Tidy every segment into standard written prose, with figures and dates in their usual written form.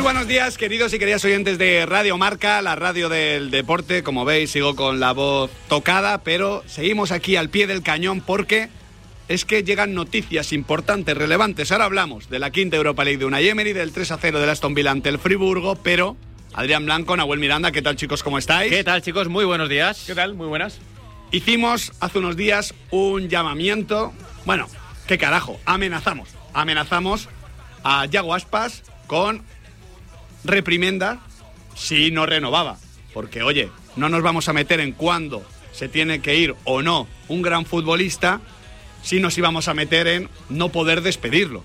buenos días, queridos y queridas oyentes de Radio Marca, la radio del deporte. Como veis, sigo con la voz tocada, pero seguimos aquí al pie del cañón porque es que llegan noticias importantes, relevantes. Ahora hablamos de la quinta Europa League de Unai Emery, del 3-0 del Aston Villa ante el Friburgo, pero Adrián Blanco, Nahuel Miranda, ¿qué tal, chicos? ¿Cómo estáis? ¿Qué tal, chicos? Muy buenos días. ¿Qué tal? Muy buenas. Hicimos hace unos días un llamamiento, bueno, qué carajo, amenazamos a Yago Aspas con reprimenda si no renovaba, porque oye, no nos vamos a meter en cuándo se tiene que ir o no un gran futbolista, si nos íbamos a meter en no poder despedirlo.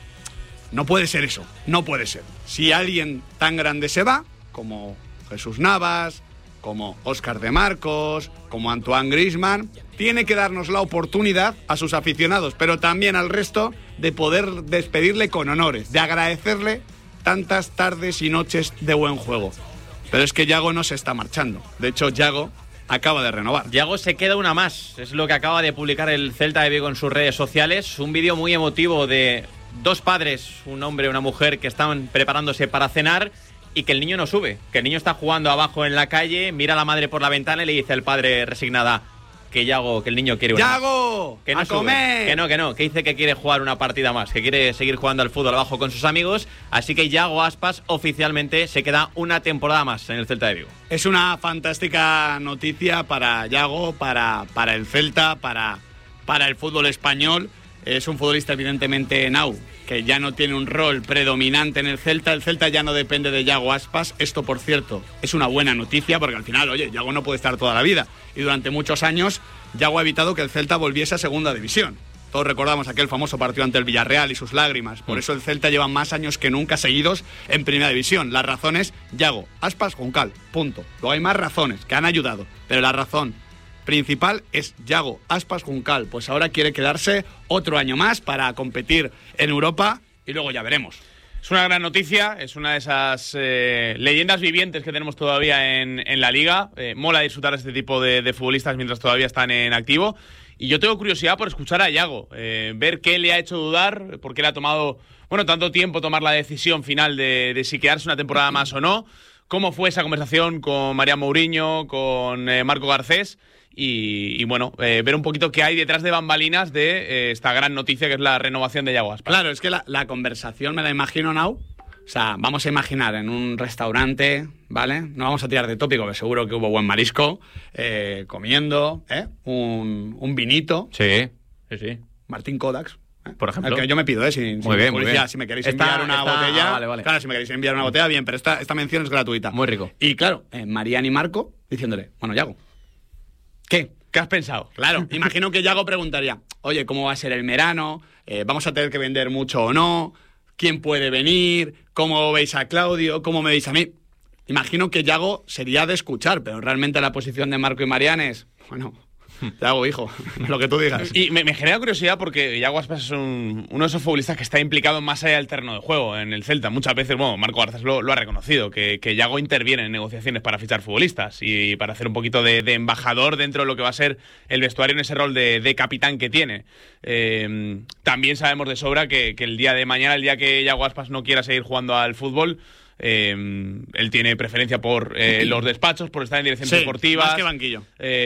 No puede ser eso, no puede ser. Si alguien tan grande se va, como Jesús Navas, como Óscar de Marcos, como Antoine Griezmann, tiene que darnos la oportunidad a sus aficionados, pero también al resto, de poder despedirle con honores, de agradecerle tantas tardes y noches de buen juego. Pero es que Yago no se está marchando. De hecho, Yago acaba de renovar. Yago se queda una más. Es lo que acaba de publicar el Celta de Vigo en sus redes sociales. Un vídeo muy emotivo de dos padres, un hombre y una mujer, que estaban preparándose para cenar y que el niño no sube. Que el niño está jugando abajo en la calle, mira a la madre por la ventana y le dice al padre resignada que Yago, que el niño quiere una ¡Yago! más. Que no ¡A sube. comer! Que no, que dice que quiere jugar una partida más, que quiere seguir jugando al fútbol abajo con sus amigos. Así que Yago Aspas oficialmente se queda una temporada más en el Celta de Vigo. Es una fantástica noticia para Yago, para el Celta, para el fútbol español. Es un futbolista evidentemente now, que ya no tiene un rol predominante en el Celta. El Celta ya no depende de Yago Aspas. Esto, por cierto, es una buena noticia porque al final, oye, Yago no puede estar toda la vida. Y durante muchos años, Yago ha evitado que el Celta volviese a segunda división. Todos recordamos aquel famoso partido ante el Villarreal y sus lágrimas. Por eso el Celta lleva más años que nunca seguidos en primera división. La razón es Yago Aspas Juncal, punto. Luego hay más razones que han ayudado, pero la razón principal es Yago Aspas Juncal. Pues ahora quiere quedarse otro año más para competir en Europa y luego ya veremos. Es una gran noticia, es una de esas leyendas vivientes que tenemos todavía en la Liga. Mola disfrutar de este tipo de futbolistas mientras todavía están en activo. Y yo tengo curiosidad por escuchar a Yago, ver qué le ha hecho dudar, por qué le ha tomado tanto tiempo tomar la decisión final de si quedarse una temporada más o no. Cómo fue esa conversación con Mariano Mourinho, con Marco Garcés. Y ver un poquito qué hay detrás de bambalinas de esta gran noticia que es la renovación de Yago Aspas. Claro, es que la conversación me la imagino now. O sea, vamos a imaginar en un restaurante, ¿vale? No vamos a tirar de tópico, que seguro que hubo buen marisco, comiendo, un vinito. Sí. Martín Kodaks. Por ejemplo. El que yo me pido, Muy bien. Si me queréis enviar una botella. Vale. Claro, si me queréis enviar una botella, bien, pero esta mención es gratuita. Muy rico. Y claro, Mariano y Marco diciéndole, bueno, Yago, ¿qué has pensado? Claro, imagino que Yago preguntaría, oye, ¿cómo va a ser el verano? ¿Vamos a tener que vender mucho o no? ¿Quién puede venir? ¿Cómo veis a Claudio? ¿Cómo me veis a mí? Imagino que Yago sería de escuchar, pero realmente la posición de Marco y Mariano es, Yago, hijo, lo que tú digas. Y me genera curiosidad porque Yago Aspas es uno de esos futbolistas que está implicado más allá del terreno de juego en el Celta. Muchas veces, Marco Garcés lo ha reconocido, que Yago interviene en negociaciones para fichar futbolistas y para hacer un poquito de embajador dentro de lo que va a ser el vestuario en ese rol de capitán que tiene. También sabemos de sobra que el día de mañana, el día que Yago Aspas no quiera seguir jugando al fútbol, él tiene preferencia por los despachos, por estar en dirección deportiva. Más que banquillo.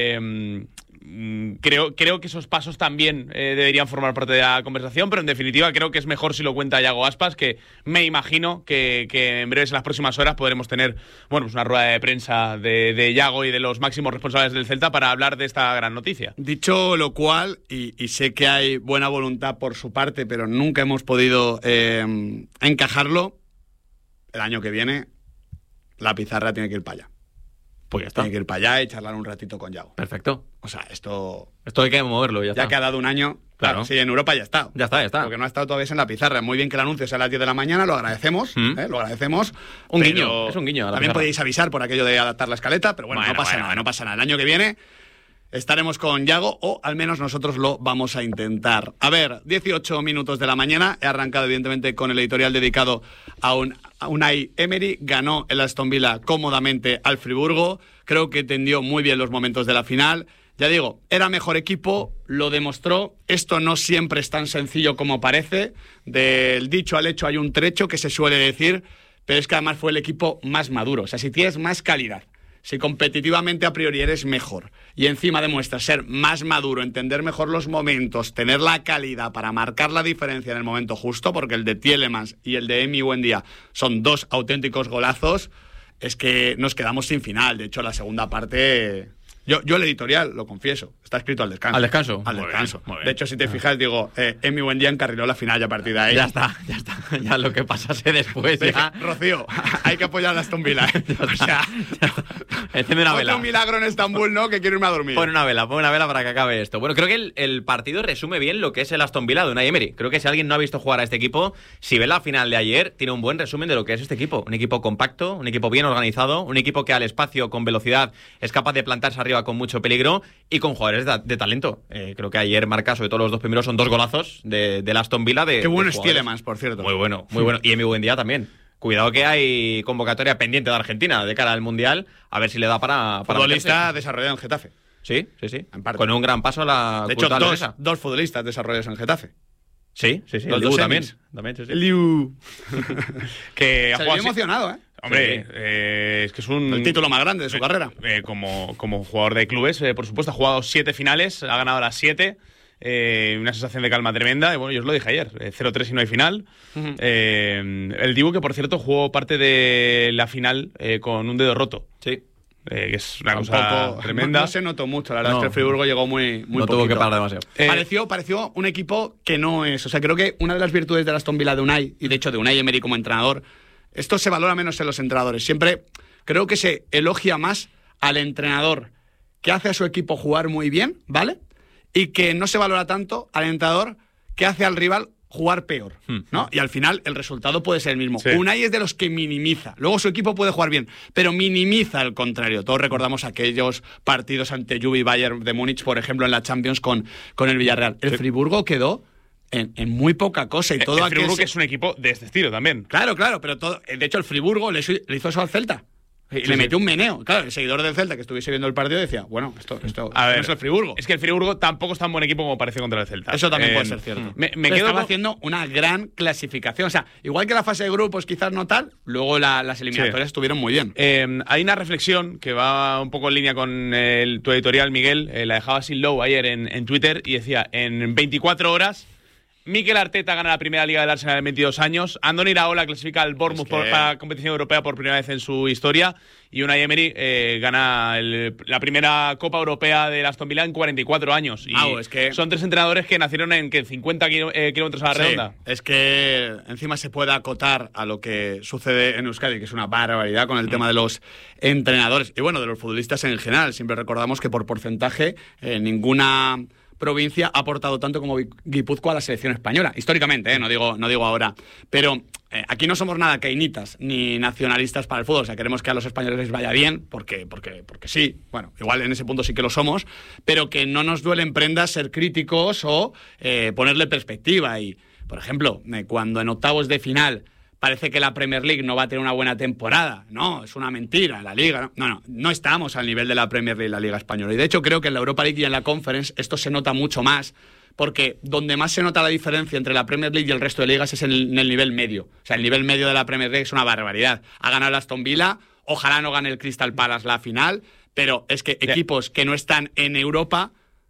Creo que esos pasos también deberían formar parte de la conversación, pero en definitiva creo que es mejor si lo cuenta Yago Aspas, que me imagino que en breves, en las próximas horas, podremos tener una rueda de prensa de Yago y de los máximos responsables del Celta para hablar de esta gran noticia. Dicho lo cual, y sé que hay buena voluntad por su parte, pero nunca hemos podido encajarlo, el año que viene la pizarra tiene que ir para allá. Pues ya está. Tiene que ir para allá y charlar un ratito con Yago. Perfecto. O sea, esto hay que moverlo, ya está. Ya que ha dado un año. Claro. Sí, en Europa ya está. Ya está. Porque no ha estado todavía en la pizarra. Muy bien que el anuncio sea a las 10 de la mañana, lo agradecemos. Lo agradecemos. Un guiño, es un guiño a la También pizarra. Podéis avisar por aquello de adaptar la escaleta, pero no pasa nada. El año que viene estaremos con Yago, o al menos nosotros lo vamos a intentar. A ver, 18 minutos de la mañana. He arrancado, evidentemente, con el editorial dedicado a Unai Emery. Ganó el Aston Villa cómodamente al Friburgo. Creo que tendió muy bien los momentos de la final. Ya digo, era mejor equipo, lo demostró. Esto no siempre es tan sencillo como parece. Del dicho al hecho hay un trecho que se suele decir, pero es que además fue el equipo más maduro. O sea, si tienes más calidad, si competitivamente a priori eres mejor y encima demuestras ser más maduro, entender mejor los momentos, tener la calidad para marcar la diferencia en el momento justo, porque el de Tielemans y el de Emi Buendía son 2 auténticos golazos, es que nos quedamos sin final. De hecho, la segunda parte... Yo el editorial, lo confieso, está escrito al descanso. ¿Al descanso? Al Muy descanso. bien, muy bien. De hecho, si te fijas, digo, Emi Buendía encarriló la final y a partir de ahí... Ya está. Ya lo que pasase después, ya... Rocío, hay que apoyar a Aston Villa. O sea, enciende una vela. otro milagro en Estambul, ¿no? Que quiero irme a dormir. Pon una vela para que acabe esto. Bueno, creo que el partido resume bien lo que es el Aston Villa de Unai Emery. Creo que si alguien no ha visto jugar a este equipo, si ve la final de ayer, tiene un buen resumen de lo que es este equipo. Un equipo compacto, un equipo bien organizado, un equipo que al espacio, con velocidad, es capaz de plantarse arriba con mucho peligro y con jugadores de talento. Creo que ayer marca, sobre todo los 2 primeros, son 2 golazos del Aston Villa. Qué bueno es jugadores. Tielemans, por cierto. Muy bueno. Y Emi Buendía también. Cuidado que hay convocatoria pendiente de Argentina de cara al Mundial, a ver si le da para Futbolista meterse. desarrollado en Getafe. Sí. En parte. Con un gran paso a la De hecho, cultura leonesa. 2 futbolistas desarrollados en Getafe. Sí. Los El dos Dibu también. Emis. Sí. El Liu. Que ha Se jugado vio emocionado, ¿eh? Hombre, Sí. Es que es un... El título más grande de su carrera. Como jugador de clubes, por supuesto, ha jugado 7 finales, ha ganado las 7. Una sensación de calma tremenda. Y bueno, yo os lo dije ayer, 0-3 y no hay final. El Dibu, que por cierto jugó parte de la final con un dedo roto. Sí. Que es una cosa tremenda. No se notó mucho, la verdad No. es que el Friburgo llegó muy No poquito. tuvo que parar demasiado. Pareció un equipo que no es. O sea, creo que una de las virtudes de Aston Villa de Unai, y de hecho de Unai Emery como entrenador, esto se valora menos en los entrenadores. Siempre creo que se elogia más al entrenador que hace a su equipo jugar muy bien, ¿vale? Y que no se valora tanto al entrenador que hace al rival jugar peor, ¿no? Y al final el resultado puede ser el mismo. Sí. Unai es de los que minimiza. Luego su equipo puede jugar bien, pero minimiza al contrario. Todos recordamos aquellos partidos ante Juve y Bayern de Múnich, por ejemplo, en la Champions con el Villarreal. El Friburgo quedó en muy poca cosa. Y todo el aquel Friburgo, que es un equipo de este estilo también. Claro, pero todo. De hecho, el Friburgo le hizo eso al Celta. Y le metió un meneo. Claro, el seguidor del Celta que estuviese viendo el partido decía, bueno, esto A ver, no es el Friburgo. Es que el Friburgo tampoco es tan buen equipo como parece contra el Celta. Eso también puede ser cierto. Me Pero quedo estaba con- haciendo una gran clasificación. O sea, igual que la fase de grupos quizás no tal, luego las eliminatorias estuvieron muy bien. Hay una reflexión que va un poco en línea con tu editorial, Miguel. La dejaba Sid Lowe ayer en Twitter y decía, en 24 horas, Mikel Arteta gana la primera liga del Arsenal en 22 años, Andoni Iraola clasifica al Bournemouth para la competición europea por primera vez en su historia y Unai Emery gana la primera Copa Europea del Aston Villa en 44 años. Y Es que son 3 entrenadores que nacieron en 50 kilómetros a la redonda. es que encima se puede acotar a lo que sucede en Euskadi, que es una barbaridad con el tema de los entrenadores y bueno, de los futbolistas en general. Siempre recordamos que por porcentaje ninguna provincia ha aportado tanto como Guipúzcoa a la selección española, históricamente, no digo ahora. Pero aquí no somos nada cainitas ni nacionalistas para el fútbol. O sea, queremos que a los españoles les vaya bien, porque sí. Bueno, igual en ese punto sí que lo somos, pero que no nos duelen prendas ser críticos o ponerle perspectiva. Y, por ejemplo, cuando en octavos de final parece que la Premier League no va a tener una buena temporada. No, es una mentira, la Liga. No estamos al nivel de la Premier League, la Liga Española. Y de hecho creo que en la Europa League y en la Conference esto se nota mucho más, porque donde más se nota la diferencia entre la Premier League y el resto de ligas es en el nivel medio. O sea, el nivel medio de la Premier League es una barbaridad. Ha ganado el Aston Villa, ojalá no gane el Crystal Palace la final, pero es que equipos que no están en Europa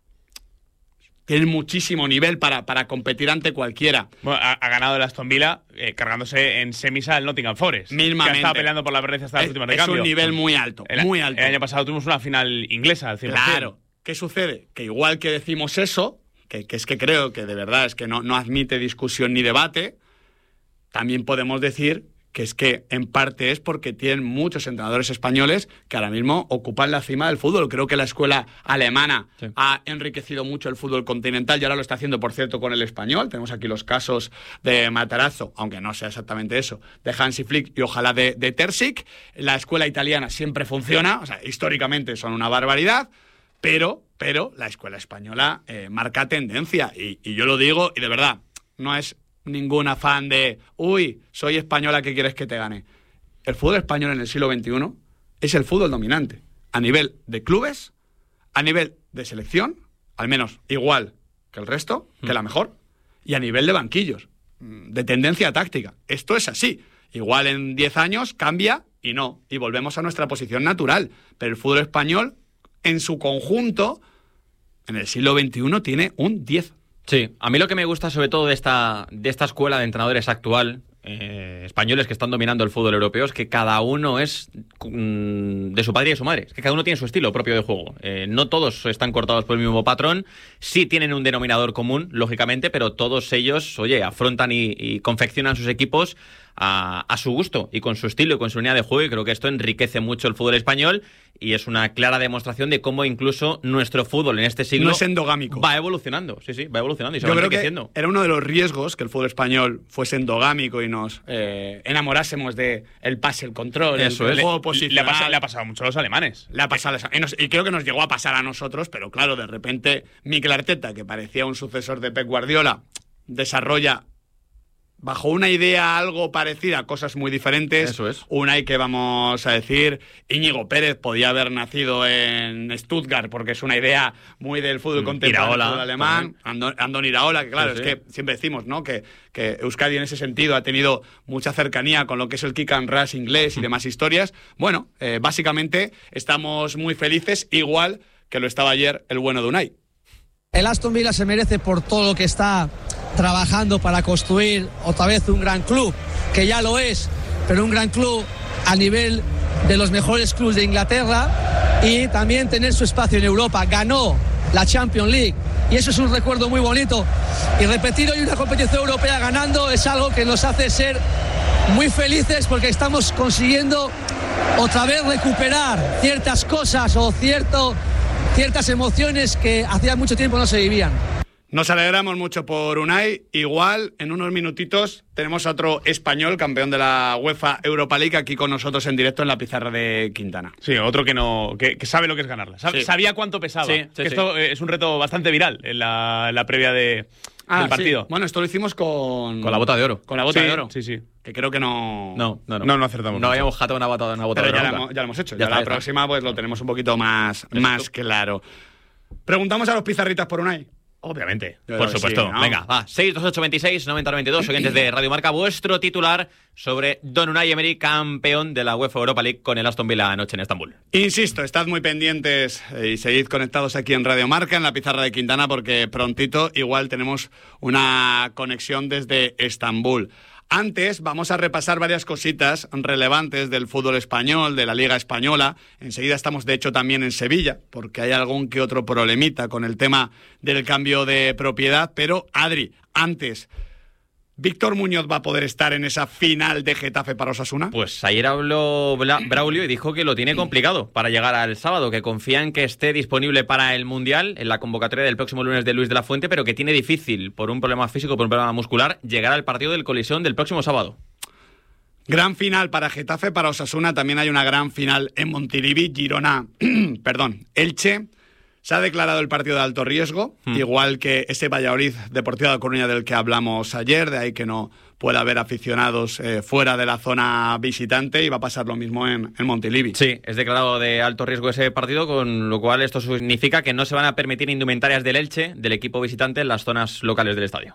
tienen muchísimo nivel para competir ante cualquiera. Bueno, ha ganado el Aston Villa cargándose en semis al Nottingham Forest. Mismamente. Que estaba peleando por la permanencia hasta las últimas de cambio. Es un nivel muy alto, muy alto. El año pasado tuvimos una final inglesa al 100%. Claro. ¿Qué sucede? Que igual que decimos eso, que es que creo que de verdad es que no admite discusión ni debate, también podemos decir que es que en parte es porque tienen muchos entrenadores españoles que ahora mismo ocupan la cima del fútbol. Creo que la escuela alemana ha enriquecido mucho el fútbol continental y ahora lo está haciendo, por cierto, con el español. Tenemos aquí los casos de Matarazzo, aunque no sea exactamente eso, de Hansi Flick y ojalá de Terzic. La escuela italiana siempre funciona, o sea, históricamente son una barbaridad, pero la escuela española marca tendencia y yo lo digo y de verdad, no es ningún afán de soy española, ¿qué quieres que te gane? El fútbol español en el siglo XXI es el fútbol dominante a nivel de clubes, a nivel de selección, al menos igual que el resto, que la mejor, y a nivel de banquillos, de tendencia táctica. Esto es así. Igual en 10 años cambia y no, y volvemos a nuestra posición natural. Pero el fútbol español, en su conjunto, en el siglo XXI tiene un 10. Sí, a mí lo que me gusta sobre todo de esta escuela de entrenadores actual, españoles que están dominando el fútbol europeo, es que cada uno es de su padre y de su madre. Es que cada uno tiene su estilo propio de juego. No todos están cortados por el mismo patrón. Sí tienen un denominador común, lógicamente, pero todos ellos, afrontan y confeccionan sus equipos a su gusto y con su estilo y con su línea de juego, y creo que esto enriquece mucho el fútbol español y es una clara demostración de cómo incluso nuestro fútbol en este siglo no es endogámico. Va evolucionando, sí, va evolucionando y se va Yo creo enriqueciendo. que era uno de los riesgos que el fútbol español fuese endogámico y nos enamorásemos de el pase, el control, el juego posicional. Le ha pasado mucho a los alemanes. Le ha pasado y creo que nos llegó a pasar a nosotros, pero claro, de repente Mikel Arteta, que parecía un sucesor de Pep Guardiola, desarrolla bajo una idea algo parecida, cosas muy diferentes. Eso es. Unai, que vamos a decir, Íñigo Pérez podía haber nacido en Stuttgart, porque es una idea muy del fútbol contemporáneo, Iraola, del alemán. Andón Iraola, que claro, sí. Es que siempre decimos, ¿no?, que Euskadi en ese sentido ha tenido mucha cercanía con lo que es el kick and rush inglés y demás historias. Bueno, básicamente estamos muy felices, igual que lo estaba ayer el bueno de Unai. El Aston Villa se merece por todo lo que está trabajando para construir otra vez un gran club, que ya lo es, pero un gran club a nivel de los mejores clubes de Inglaterra, y también tener su espacio en Europa. Ganó la Champions League y eso es un recuerdo muy bonito, y repetir hoy una competición europea ganando es algo que nos hace ser muy felices, porque estamos consiguiendo otra vez recuperar ciertas cosas o ciertas emociones que hacía mucho tiempo no se vivían. Nos alegramos mucho por Unai. Igual, en unos minutitos, tenemos a otro español, campeón de la UEFA Europa League, aquí con nosotros en directo en la pizarra de Quintana. Sí, otro que sabe lo que es ganarla. Sabía cuánto pesaba. Sí, esto es un reto bastante viral en la previa del partido. Sí. Bueno, esto lo hicimos con la bota de oro. Con la bota de oro. Sí. Que creo que no acertamos. No habíamos jatado una bota de pero oro. ya lo hemos hecho. Ya Ya está, la próxima pues lo tenemos un poquito más claro. Preguntamos a los pizarritas por Unai. Obviamente. Por supuesto. Sí, ¿no? Venga, va. 62826-9092, oyentes de Radio Marca. Vuestro titular sobre Don Unai Emery, campeón de la UEFA Europa League con el Aston Villa anoche en Estambul. Insisto, estad muy pendientes y seguid conectados aquí en Radio Marca, en la pizarra de Quintana, porque prontito igual tenemos una conexión desde Estambul. Antes vamos a repasar varias cositas relevantes del fútbol español, de la Liga Española. Enseguida estamos, de hecho, también en Sevilla, porque hay algún que otro problemita con el tema del cambio de propiedad. Pero, Adri, antes, ¿Víctor Muñoz va a poder estar en esa final de Getafe para Osasuna? Pues ayer habló Braulio y dijo que lo tiene complicado para llegar al sábado, que confía en que esté disponible para el Mundial en la convocatoria del próximo lunes de Luis de la Fuente, pero que tiene difícil, por un problema físico, por un problema muscular, llegar al partido del Coliseo del próximo sábado. Gran final para Getafe, para Osasuna. También hay una gran final en Montilivi, Girona, Elche. Se ha declarado el partido de alto riesgo, igual que ese Valladolid Deportivo de La Coruña del que hablamos ayer, de ahí que no pueda haber aficionados fuera de la zona visitante, y va a pasar lo mismo en Montilivi. Sí, es declarado de alto riesgo ese partido, con lo cual esto significa que no se van a permitir indumentarias del Elche, del equipo visitante, en las zonas locales del estadio.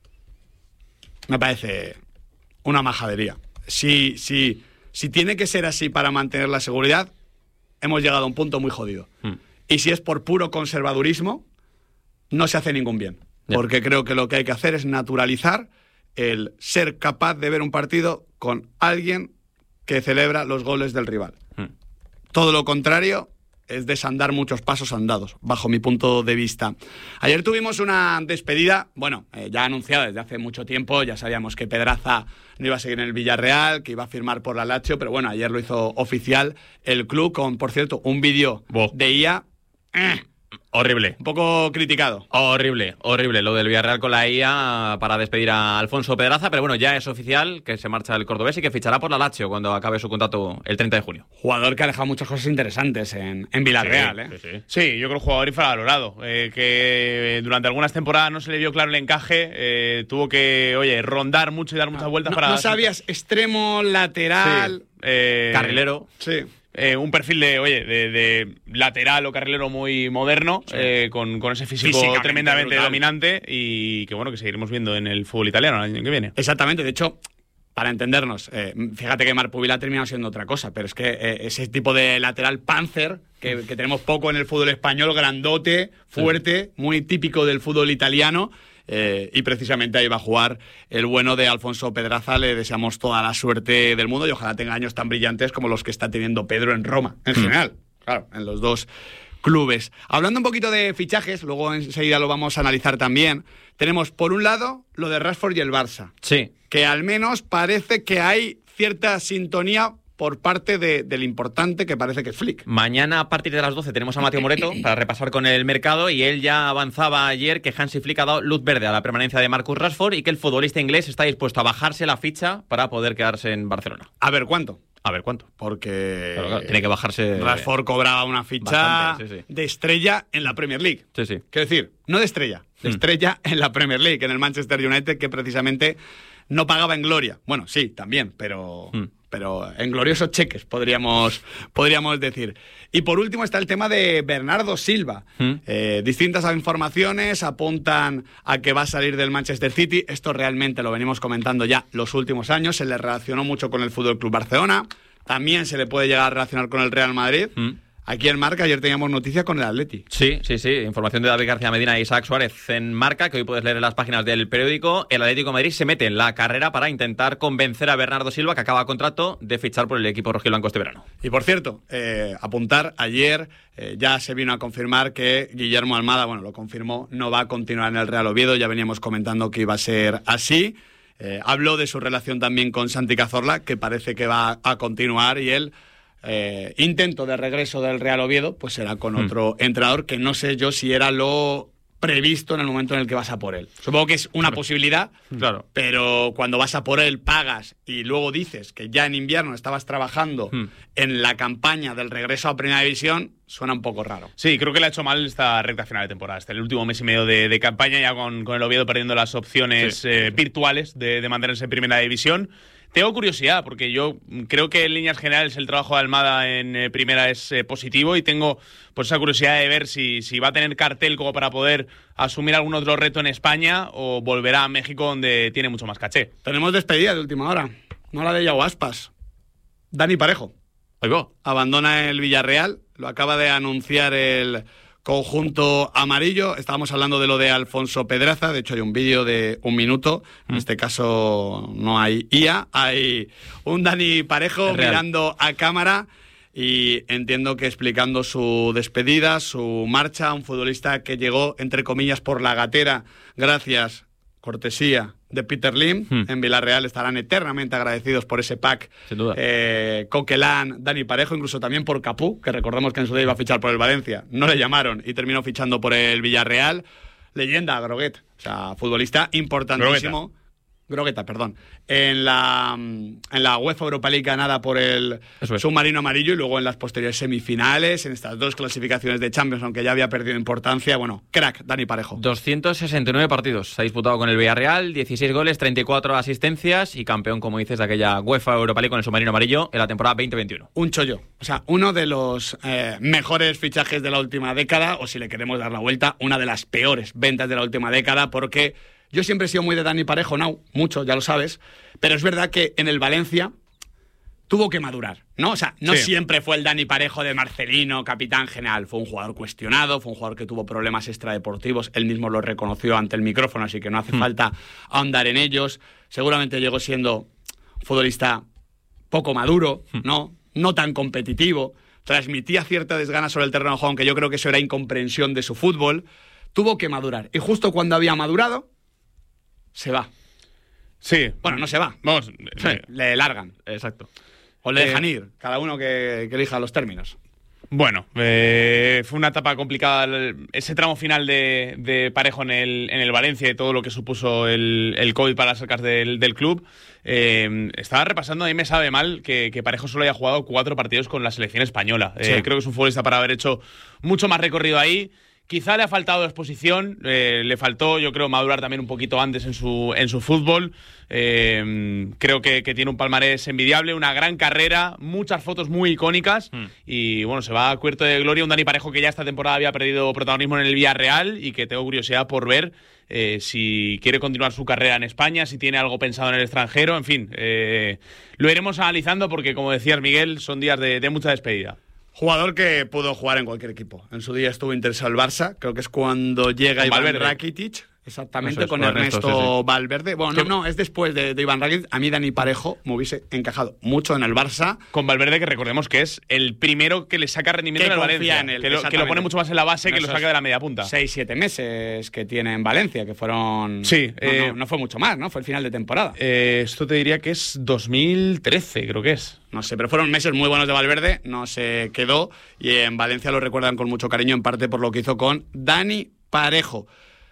Me parece una majadería. Si tiene que ser así para mantener la seguridad, hemos llegado a un punto muy jodido. Y si es por puro conservadurismo, no se hace ningún bien. Porque creo que lo que hay que hacer es naturalizar el ser capaz de ver un partido con alguien que celebra los goles del rival. Todo lo contrario es desandar muchos pasos andados, bajo mi punto de vista. Ayer tuvimos una despedida, ya anunciada desde hace mucho tiempo. Ya sabíamos que Pedraza no iba a seguir en el Villarreal, que iba a firmar por la Lazio, pero bueno, ayer lo hizo oficial el club con, por cierto, un vídeo de IA. Horrible. Un poco criticado. Horrible lo del Villarreal con la IA para despedir a Alfonso Pedraza, pero bueno, ya es oficial que se marcha el cordobés y que fichará por la Lazio cuando acabe su contrato el 30 de junio. Jugador que ha dejado muchas cosas interesantes en Villarreal. Sí, yo creo que un jugador infravalorado, que durante algunas temporadas no se le vio claro el encaje, tuvo que, rondar mucho y dar muchas vueltas para... No sabías, extremo, lateral... carrilero. Sí. Un perfil de lateral o carrilero muy moderno, con ese físico tremendamente brutal, dominante, y que seguiremos viendo en el fútbol italiano el año que viene. Exactamente, de hecho, para entendernos, fíjate que Marc Pubil ha terminado siendo otra cosa, pero es que ese tipo de lateral panzer, que tenemos poco en el fútbol español, grandote, fuerte, muy típico del fútbol italiano, y precisamente ahí va a jugar el bueno de Alfonso Pedraza. Le deseamos toda la suerte del mundo y ojalá tenga años tan brillantes como los que está teniendo Pedro en Roma, en general, claro, en los dos clubes. Hablando un poquito de fichajes, luego enseguida lo vamos a analizar también, tenemos por un lado lo de Rashford y el Barça. Sí. Que al menos parece que hay cierta sintonía por parte del importante que parece que es Flick. Mañana a partir de las 12 tenemos a Mateo Moreto para repasar con el mercado y él ya avanzaba ayer que Hansi Flick ha dado luz verde a la permanencia de Marcus Rashford y que el futbolista inglés está dispuesto a bajarse la ficha para poder quedarse en Barcelona. A ver, ¿cuánto? A ver, ¿cuánto? Porque claro, tiene que bajarse. Rashford cobraba una ficha bastante, sí. de estrella en la Premier League. Sí, sí. Quiero decir, no de estrella, de estrella en la Premier League, en el Manchester United, que precisamente no pagaba en gloria. Bueno, sí, también, pero en gloriosos cheques, podríamos decir. Y por último está el tema de Bernardo Silva. Distintas informaciones apuntan a que va a salir del Manchester City. Esto realmente lo venimos comentando ya los últimos años. Se le relacionó mucho con el FC Barcelona. También se le puede llegar a relacionar con el Real Madrid. Aquí en Marca ayer teníamos noticia con el Atleti. Sí. Información de David García Medina e Isaac Suárez en Marca, que hoy puedes leer en las páginas del periódico. El Atlético de Madrid se mete en la carrera para intentar convencer a Bernardo Silva, que acaba contrato, de fichar por el equipo rojiblanco este verano. Y por cierto, apuntar, ayer ya se vino a confirmar que Guillermo Almada, bueno, lo confirmó, no va a continuar en el Real Oviedo. Ya veníamos comentando que iba a ser así. Habló de su relación también con Santi Cazorla, que parece que va a continuar, y él... intento de regreso del Real Oviedo, pues será con otro entrenador que no sé yo si era lo previsto en el momento en el que vas a por él. Supongo que es una posibilidad, claro, pero cuando vas a por él, pagas y luego dices que ya en invierno estabas trabajando en la campaña del regreso a Primera División, suena un poco raro. Sí, creo que le ha hecho mal esta recta final de temporada. Hasta el último mes y medio de campaña, ya con el Oviedo perdiendo las opciones virtuales de mantenerse en Primera División. Tengo curiosidad, porque yo creo que en líneas generales el trabajo de Almada en primera es positivo y tengo pues esa curiosidad de ver si va a tener cartel como para poder asumir algún otro reto en España o volverá a México, donde tiene mucho más caché. Tenemos despedida de última hora, no la de Yago Aspas. Dani Parejo. Ahí va. Abandona el Villarreal, lo acaba de anunciar el conjunto amarillo. Estábamos hablando de lo de Alfonso Pedraza, de hecho hay un vídeo de 1 minuto, en este caso no hay IA, hay un Dani Parejo mirando a cámara y entiendo que explicando su despedida, su marcha, un futbolista que llegó, entre comillas, por la gatera, gracias, cortesía de Peter Lim. En Villarreal estarán eternamente agradecidos por ese pack. Sin duda. Coquelán, Dani Parejo, incluso también por Capú, que recordemos que en su día iba a fichar por el Valencia. No le llamaron y terminó fichando por el Villarreal. Leyenda, Groguet, o sea, futbolista importantísimo. Grogueta, perdón. En la UEFA Europa League ganada por el submarino amarillo y luego en las posteriores semifinales, en estas 2 clasificaciones de Champions, aunque ya había perdido importancia. Bueno, crack, Dani Parejo. 269 partidos se ha disputado con el Villarreal, 16 goles, 34 asistencias y campeón, como dices, de aquella UEFA Europa League con el submarino amarillo en la temporada 2021. Un chollo. O sea, uno de los mejores fichajes de la última década, o si le queremos dar la vuelta, una de las peores ventas de la última década, porque... Yo siempre he sido muy de Dani Parejo, mucho, ya lo sabes, pero es verdad que en el Valencia tuvo que madurar, ¿no? O sea, no siempre fue el Dani Parejo de Marcelino, capitán general. Fue un jugador cuestionado, fue un jugador que tuvo problemas extradeportivos, él mismo lo reconoció ante el micrófono, así que no hace falta ahondar en ellos. Seguramente llegó siendo un futbolista poco maduro, no tan competitivo, transmitía cierta desgana sobre el terreno de juego, aunque yo creo que eso era incomprensión de su fútbol. Tuvo que madurar, y justo cuando había madurado, se va. Sí. Bueno, no se va. Vamos. Le largan. Exacto. O le dejan ir. Cada uno que elija los términos. Bueno, fue una etapa complicada ese tramo final de Parejo en el Valencia y todo lo que supuso el COVID para las arcas del club. Estaba repasando, a mí me sabe mal que Parejo solo haya jugado 4 partidos con la selección española. Creo que es un futbolista para haber hecho mucho más recorrido ahí. Quizá le ha faltado exposición, le faltó, yo creo, madurar también un poquito antes en su fútbol. Creo que tiene un palmarés envidiable, una gran carrera, muchas fotos muy icónicas y bueno, se va a cubierto de gloria un Dani Parejo que ya esta temporada había perdido protagonismo en el Villarreal y que tengo curiosidad por ver si quiere continuar su carrera en España, si tiene algo pensado en el extranjero, en fin, lo iremos analizando porque, como decías, Miguel, son días de mucha despedida. Jugador que pudo jugar en cualquier equipo. En su día estuvo interesado el Barça, creo que es cuando llega Iván Rakitic. Exactamente, con Ernesto Valverde. Bueno, no, es después de Iván Rakitic. A mí Dani Parejo me hubiese encajado mucho en el Barça. Con Valverde, que recordemos que es el primero que le saca rendimiento en el Valencia. En él, que lo pone mucho más en la base, que lo saca de la media punta. 6-7 meses que tiene en Valencia, que fueron... Sí. No fue mucho más, ¿no? Fue el final de temporada. Esto te diría que es 2013, creo que es. No sé, pero fueron meses muy buenos de Valverde, no se quedó. Y en Valencia lo recuerdan con mucho cariño, en parte por lo que hizo con Dani Parejo.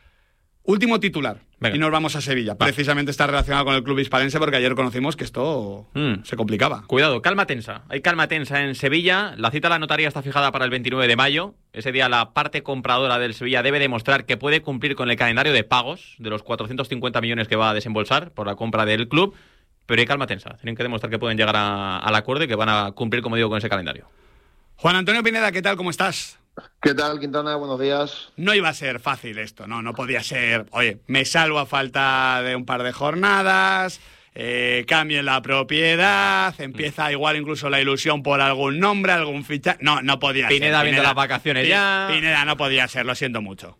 Último titular. Venga. Y nos vamos a Sevilla. Precisamente está relacionado con el club hispalense porque ayer conocimos que esto se complicaba. Cuidado, calma tensa. Hay calma tensa en Sevilla. La cita a la notaría está fijada para el 29 de mayo. Ese día la parte compradora del Sevilla debe demostrar que puede cumplir con el calendario de pagos de los 450 millones que va a desembolsar por la compra del club. Pero hay calma tensa. Tienen que demostrar que pueden llegar al acuerdo y que van a cumplir, como digo, con ese calendario. Juan Antonio Pineda, ¿qué tal? ¿Cómo estás? ¿Qué tal, Quintana? Buenos días. No iba a ser fácil esto, no podía ser. Oye, me salvo a falta de un par de jornadas, cambien la propiedad, empieza igual incluso la ilusión por algún nombre, algún fichaje. No podía ser. Pineda viendo las vacaciones ya. Pineda no podía ser, lo siento mucho.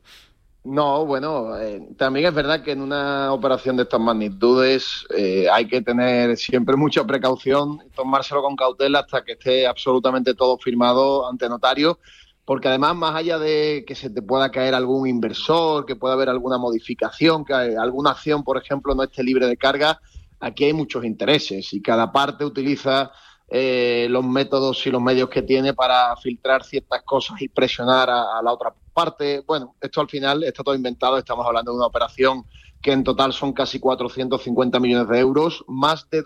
No, bueno, también es verdad que en una operación de estas magnitudes hay que tener siempre mucha precaución, tomárselo con cautela hasta que esté absolutamente todo firmado ante notario. Porque además, más allá de que se te pueda caer algún inversor, que pueda haber alguna modificación, que alguna acción, por ejemplo, no esté libre de carga, aquí hay muchos intereses y cada parte utiliza los métodos y los medios que tiene para filtrar ciertas cosas y presionar a la otra parte. Bueno, esto al final está todo inventado, estamos hablando de una operación que en total son casi 450 millones de euros, más de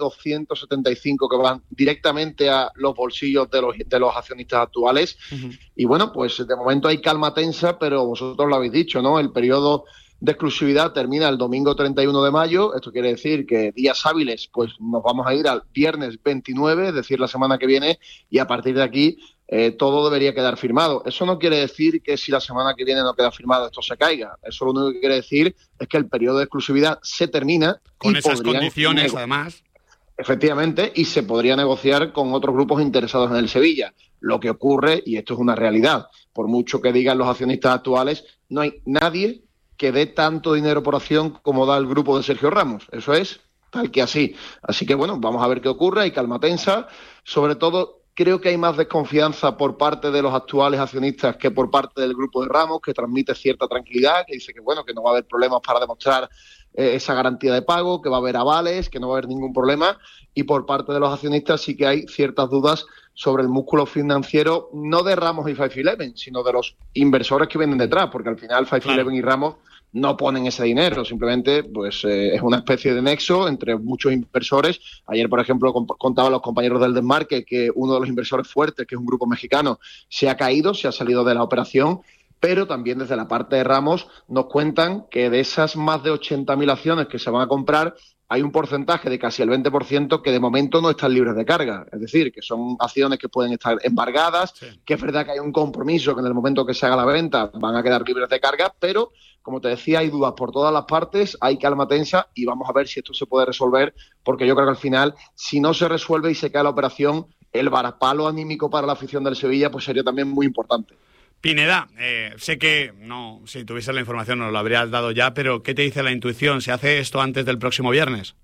275 que van directamente a los bolsillos de los accionistas actuales. Uh-huh. Y bueno, pues de momento hay calma tensa, pero vosotros lo habéis dicho, ¿no? El periodo de exclusividad termina el domingo 31 de mayo, esto quiere decir que días hábiles, pues nos vamos a ir al viernes 29, es decir, la semana que viene, y a partir de aquí todo debería quedar firmado. Eso no quiere decir que si la semana que viene no queda firmado esto se caiga. Eso lo único que quiere decir es que el periodo de exclusividad se termina. Con esas condiciones, además. Efectivamente, y se podría negociar con otros grupos interesados en el Sevilla. Lo que ocurre, y esto es una realidad, por mucho que digan los accionistas actuales, no hay nadie que dé tanto dinero por acción como da el grupo de Sergio Ramos. Eso es tal que así. Así que bueno, vamos a ver qué ocurre, hay calma tensa, sobre todo. Creo que hay más desconfianza por parte de los actuales accionistas que por parte del grupo de Ramos, que transmite cierta tranquilidad, que dice que bueno, que no va a haber problemas para demostrar esa garantía de pago, que va a haber avales, que no va a haber ningún problema. Y por parte de los accionistas sí que hay ciertas dudas sobre el músculo financiero, no de Ramos y 511, sino de los inversores que vienen detrás, porque al final 511 y Ramos no ponen ese dinero, simplemente pues es una especie de nexo entre muchos inversores. Ayer, por ejemplo, contaban los compañeros del Desmarque que uno de los inversores fuertes, que es un grupo mexicano, se ha caído, se ha salido de la operación, pero también desde la parte de Ramos nos cuentan que de esas más de 80.000 acciones que se van a comprar, hay un porcentaje de casi el 20% que de momento no están libres de carga. Es decir, que son acciones que pueden estar embargadas, sí. Que es verdad que hay un compromiso que en el momento que se haga la venta van a quedar libres de carga, pero, como te decía, hay dudas por todas las partes, hay calma tensa y vamos a ver si esto se puede resolver, porque yo creo que al final, si no se resuelve y se cae la operación, el varapalo anímico para la afición del Sevilla pues sería también muy importante. Pineda, sé que no, si tuviese la información nos lo habrías dado ya, pero ¿qué te dice la intuición? ¿Se hace esto antes del próximo viernes?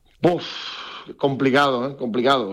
Complicado, complicado.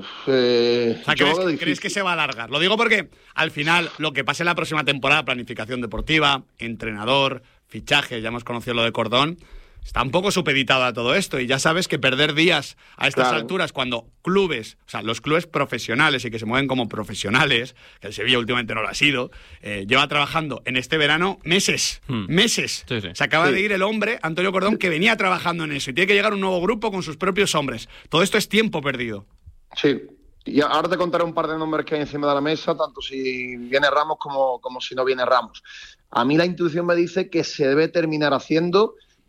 ¿Crees que se va a alargar? Lo digo porque al final lo que pase en la próxima temporada, planificación deportiva, entrenador, fichajes, ya hemos conocido lo de Cordón, está un poco supeditado a todo esto y ya sabes que perder días a estas alturas cuando clubes, o sea, los clubes profesionales y que se mueven como profesionales, que el Sevilla últimamente no lo ha sido, lleva trabajando en este verano meses. Sí. Se acaba de ir el hombre, Antonio Cordón, que venía trabajando en eso y tiene que llegar un nuevo grupo con sus propios hombres. Todo esto es tiempo perdido. Sí. Y ahora te contaré un par de nombres que hay encima de la mesa, tanto si viene Ramos como si no viene Ramos. A mí la intuición me dice que se debe terminar haciendo,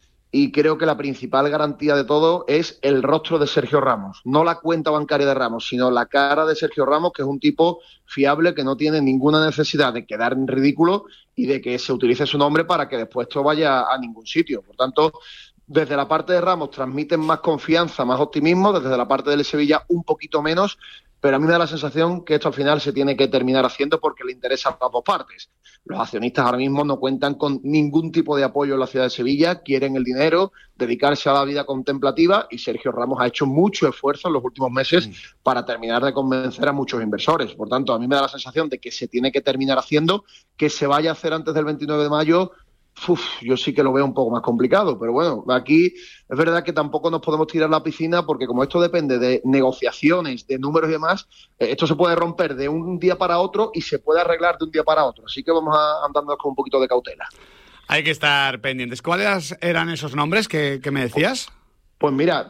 y creo que la principal garantía de todo es el rostro de Sergio Ramos. No la cuenta bancaria de Ramos, sino la cara de Sergio Ramos, que es un tipo fiable, que no tiene ninguna necesidad de quedar en ridículo y de que se utilice su nombre para que después esto vaya a ningún sitio. Por tanto, desde la parte de Ramos transmiten más confianza, más optimismo, desde la parte del Sevilla un poquito menos, pero a mí me da la sensación que esto al final se tiene que terminar haciendo porque le interesa a las dos partes. Los accionistas ahora mismo no cuentan con ningún tipo de apoyo en la ciudad de Sevilla, quieren el dinero, dedicarse a la vida contemplativa, y Sergio Ramos ha hecho mucho esfuerzo en los últimos meses para terminar de convencer a muchos inversores. Por tanto, a mí me da la sensación de que se tiene que terminar haciendo, que se vaya a hacer antes del 29 de mayo. Yo sí que lo veo un poco más complicado, pero bueno, aquí es verdad que tampoco nos podemos tirar a la piscina, porque como esto depende de negociaciones, de números y demás, esto se puede romper de un día para otro y se puede arreglar de un día para otro, así que vamos andando con un poquito de cautela. Hay que estar pendientes. ¿Cuáles eran esos nombres que me decías? Pues mira,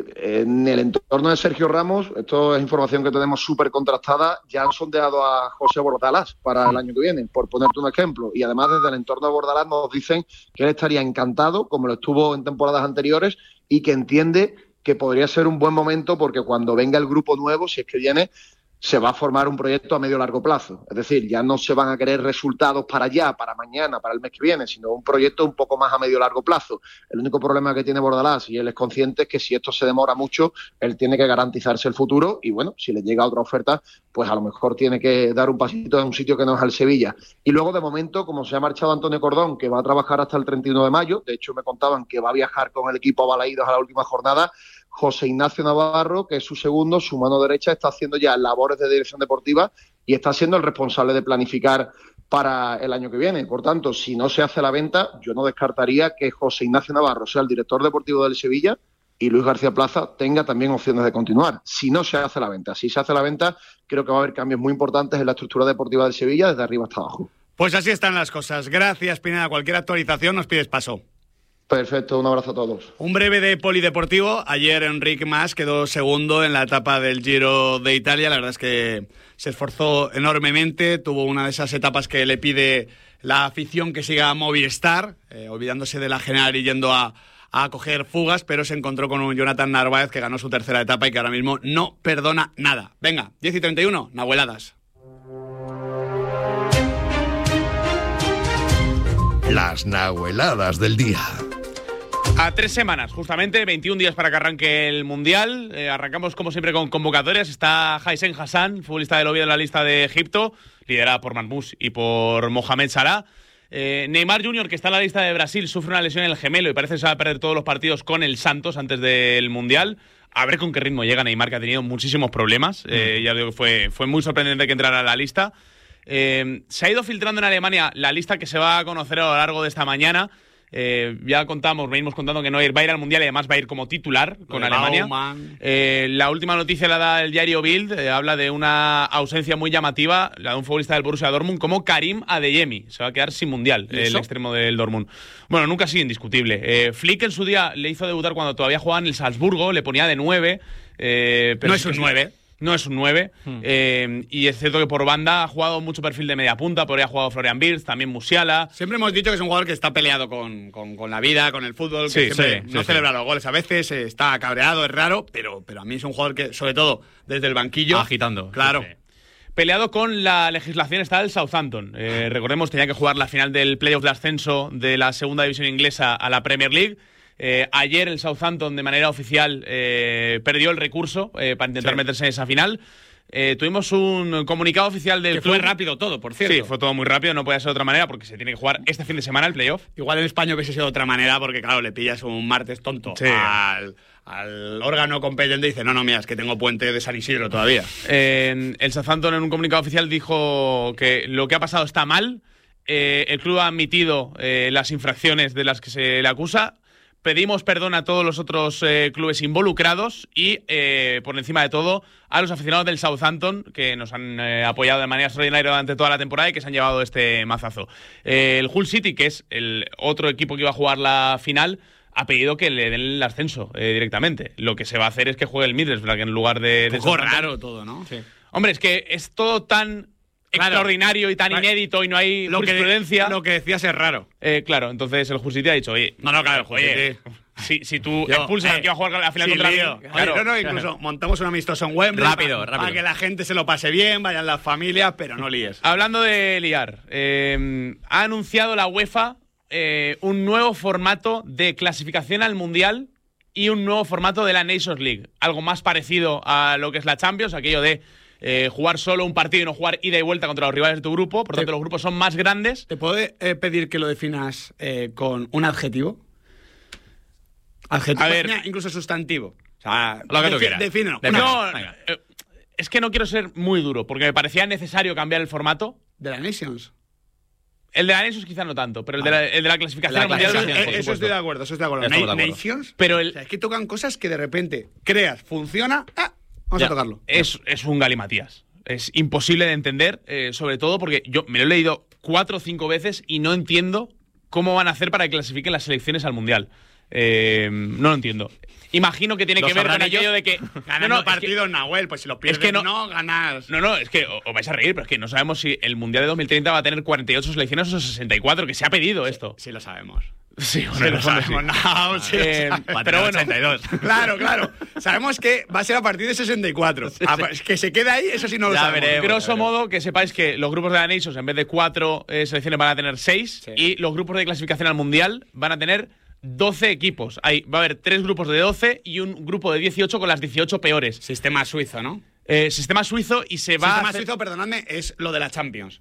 en el entorno de Sergio Ramos, esto es información que tenemos súper contrastada, ya han sondeado a José Bordalás para el año que viene, por ponerte un ejemplo. Y además desde el entorno de Bordalás nos dicen que él estaría encantado, como lo estuvo en temporadas anteriores, y que entiende que podría ser un buen momento porque cuando venga el grupo nuevo, si es que viene, se va a formar un proyecto a medio largo plazo. Es decir, ya no se van a querer resultados para allá, para mañana, para el mes que viene, sino un proyecto un poco más a medio largo plazo. El único problema que tiene Bordalás, y él es consciente, es que si esto se demora mucho, él tiene que garantizarse el futuro y, bueno, si le llega otra oferta, pues a lo mejor tiene que dar un pasito en un sitio que no es el Sevilla. Y luego, de momento, como se ha marchado Antonio Cordón, que va a trabajar hasta el 31 de mayo, de hecho me contaban que va a viajar con el equipo a Balaídos a la última jornada, José Ignacio Navarro, que es su segundo, su mano derecha, está haciendo ya labores de dirección deportiva y está siendo el responsable de planificar para el año que viene. Por tanto, si no se hace la venta, yo no descartaría que José Ignacio Navarro sea el director deportivo del Sevilla y Luis García Plaza tenga también opciones de continuar, si no se hace la venta. Si se hace la venta, creo que va a haber cambios muy importantes en la estructura deportiva del Sevilla desde arriba hasta abajo. Pues así están las cosas. Gracias, Pineda. Cualquier actualización nos pides paso. Perfecto, un abrazo a todos. Un breve de polideportivo. Ayer Enric Mas quedó segundo en la etapa del Giro de Italia. La verdad es que se esforzó enormemente. Tuvo una de esas etapas que le pide la afición que siga a Movistar, olvidándose de la general y yendo a coger fugas, pero se encontró con un Jonathan Narváez que ganó su tercera etapa y que ahora mismo no perdona nada. Venga, 10:31, Nahueladas. Las Nahueladas del día. A 3 semanas, justamente, 21 días para que arranque el Mundial. Arrancamos, como siempre, con convocatorias. Está Haisen Hassan, futbolista del Oviedo en la lista de Egipto, liderada por Marmoush y por Mohamed Salah. Neymar Jr., que está en la lista de Brasil, sufre una lesión en el gemelo y parece que se va a perder todos los partidos con el Santos antes del Mundial. A ver con qué ritmo llega Neymar, que ha tenido muchísimos problemas. Ya digo que fue muy sorprendente que entrara a la lista. Se ha ido filtrando en Alemania la lista que se va a conocer a lo largo de esta mañana. Venimos contando que Neuer va a ir al Mundial y además va a ir como titular con Alemania. La última noticia la da el diario Bild, habla de una ausencia muy llamativa, la de un futbolista del Borussia Dortmund como Karim Adeyemi. Se va a quedar sin Mundial, el extremo del Dortmund. Bueno, nunca ha sido indiscutible. Flick en su día le hizo debutar cuando todavía jugaba en el Salzburgo, le ponía de 9. Pero no es un 9. No es un 9, y es cierto que por banda ha jugado mucho perfil de media punta, por ahí ha jugado Florian Wirtz, también Musiala. Siempre hemos dicho que es un jugador que está peleado con la vida, con el fútbol, que no celebra los goles a veces, está cabreado, es raro, pero a mí es un jugador que, sobre todo, desde el banquillo... Agitando. Claro. Sí. Peleado con la legislación está el Southampton. Recordemos, tenía que jugar la final del playoff de ascenso de la segunda división inglesa a la Premier League. Ayer el Southampton de manera oficial perdió el recurso para intentar meterse en esa final. Tuvimos un comunicado oficial del club. Fue rápido todo, por cierto. Sí, fue todo muy rápido, no podía ser de otra manera porque se tiene que jugar este fin de semana el playoff. Igual en España hubiese sido de otra manera porque, claro, le pillas un martes tonto al órgano competente y dice, no, mira, es que tengo puente de San Isidro todavía. El Southampton en un comunicado oficial dijo que lo que ha pasado está mal. El club ha admitido las infracciones de las que se le acusa. Pedimos perdón a todos los otros clubes involucrados y, por encima de todo, a los aficionados del Southampton que nos han apoyado de manera extraordinaria durante toda la temporada y que se han llevado este mazazo. El Hull City, que es el otro equipo que iba a jugar la final, ha pedido que le den el ascenso directamente. Lo que se va a hacer es que juegue el Middlesbrough en lugar de... Un poco raro todo, ¿no? Sí. Hombre, es que es todo tan extraordinario y tan inédito y no hay jurisprudencia. Lo que decías es raro. Claro, entonces el Jusity ha dicho, oye... No, claro, el Oye, si tú expulsas al que va a jugar a la final contra mí... Claro. No, incluso montamos un amistoso en Wembley Rápido. para que la gente se lo pase bien, vayan las familias, pero no líes. Hablando de liar, ha anunciado la UEFA un nuevo formato de clasificación al Mundial y un nuevo formato de la Nations League. Algo más parecido a lo que es la Champions, aquello de jugar solo un partido y no jugar ida y vuelta contra los rivales de tu grupo. Por tanto, los grupos son más grandes. ¿Te puedo pedir que lo definas con un adjetivo? Adjetivo, A ver, incluso sustantivo. O sea, lo que tú quieras. Defínelo. No, es que no quiero ser muy duro, porque me parecía necesario cambiar el formato. De la Nations. El de la Nations quizá no tanto, pero el de la clasificación al Mundial... Eso estoy de acuerdo, Estamos de acuerdo. Nations, Pero o sea, es que tocan cosas que de repente creas, funciona, vamos a tocarlo. Es un galimatías. Es imposible de entender, sobre todo porque yo me lo he leído 4 o 5 veces y no entiendo cómo van a hacer para que clasifiquen las selecciones al Mundial. No lo entiendo. Imagino que tiene que ver con aquello de que... Ganando partidos, Nahuel, pues si los pierdes no ganas. No, es que os vais a reír, pero es que no sabemos si el Mundial de 2030 va a tener 48 selecciones o 64, que se ha pedido esto. Sí lo sabemos. Sí, Sí lo sabemos. No, sí, pero bueno, 82. Claro. Sabemos que va a ser a partir de 64. Es que se queda ahí, eso sí no lo Ya sabemos. veremos. grosso modo, que sepáis que los grupos de la Nations, en vez de 4 selecciones, van a tener 6. Sí. Y los grupos de clasificación al Mundial van a tener 12 equipos. Va a haber 3 grupos de 12 y un grupo de 18 con las 18 peores. Sistema suizo, ¿no? Sistema suizo y se va Sistema a hacer... suizo, perdonadme, es lo de la Champions.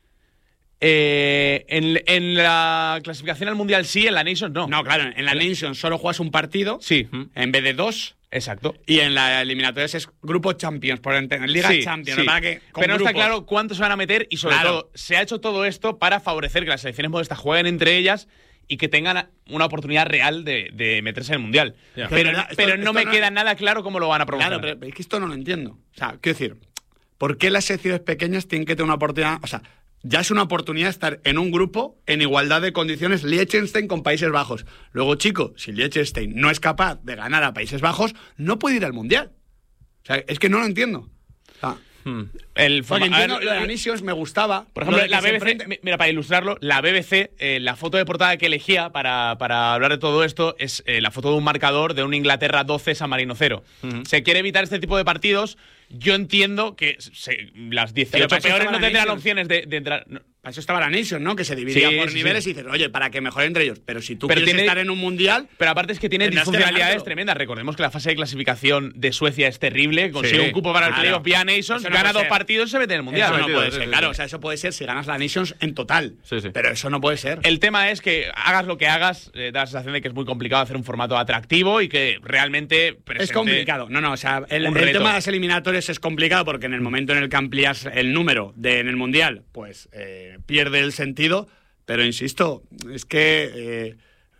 En la clasificación al Mundial sí, en la Nations no. No, claro, en la Nations solo juegas un partido. Sí. En vez de 2. Exacto. Y en la eliminatoria es Grupo Champions, por entender. Liga Sí, Champions, sí. ¿verdad? Que con Pero no está grupos. claro cuántos se van a meter y sobre Claro. todo se ha hecho todo esto para favorecer que las selecciones modestas jueguen entre ellas y que tengan una oportunidad real de meterse en el Mundial. Ya. Pero, Pero esto- pero no esto me no- queda nada claro cómo lo van a promocionar. Claro, pero es que esto no lo entiendo. O sea, quiero decir, ¿por qué las selecciones pequeñas tienen que tener una oportunidad? O sea, ya es una oportunidad estar en un grupo en igualdad de condiciones Liechtenstein con Países Bajos. Luego, chico, si Liechtenstein no es capaz de ganar a Países Bajos, no puede ir al Mundial. O sea, es que no lo entiendo. O sea, porque entiendo, lo de la Nations me gustaba. Por ejemplo, lo de que la se BBC, enfrenten- mira, para ilustrarlo, la BBC, la foto de portada que elegía para hablar de todo esto es la foto de un marcador de un Inglaterra 12, San Marino 0. Se quiere evitar este tipo de partidos. Yo entiendo que las 18 para eso peores estaba no la tendrán Nations. opciones de entrar. No. Para eso estaba la Nations, ¿no? Que se dividía Sí, por sí, niveles sí. y dices, oye, para que mejoren entre ellos. Pero si tú Pero quieres tiene- estar en un Mundial, Pero aparte es que tiene Tendrás que disfuncionalidades ganártelo. tremendas. Recordemos que la fase de clasificación de Suecia es terrible. Consigue un cupo para el Claro. playoff vía Nations, Eso no gana puede 2 ser. partidos y se mete en el Mundial. eso no puede sí, ser. sí, Claro, sí. o sea, eso puede ser si ganas la Nations en total. Sí, sí. Pero eso no puede ser. El tema es que hagas lo que hagas, da la sensación de que es muy complicado hacer un formato atractivo y que realmente presente Es complicado. No, o sea, el un reto. tema de las eliminatorias es complicado porque en el momento en el que amplías el número en el Mundial, pues pierde el sentido. Pero insisto, es que